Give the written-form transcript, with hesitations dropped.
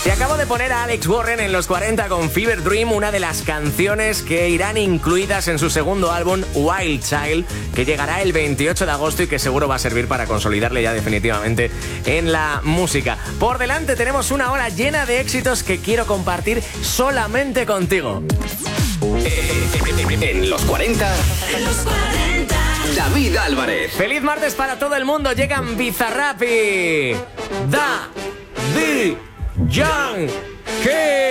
Te acabo de poner a Alex Warren en los 40 con Fever Dream, una de las canciones que irán incluidas en su segundo álbum, Wild Child, que llegará el 28 de agosto y que seguro va a servir para consolidarle ya definitivamente en la música. Por delante tenemos una hora llena de éxitos que quiero compartir solamente contigo. En los 40, David Álvarez. Feliz martes para todo el mundo. Llegan Bizarrap y Daddy Yankee.